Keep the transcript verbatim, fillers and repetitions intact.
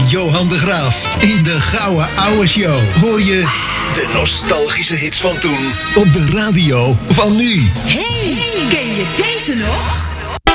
Johan de Graaf. In de Gouden Ouwe Show hoor je de nostalgische hits van toen op de radio van nu. Hey, ken je deze nog?